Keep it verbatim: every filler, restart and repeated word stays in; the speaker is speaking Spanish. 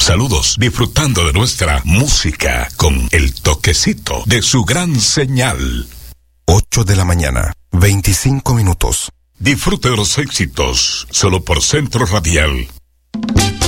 Saludos, disfrutando de nuestra música con el toquecito de su gran señal. ocho de la mañana, veinticinco minutos. Disfrute de los éxitos, solo por Centro Radial.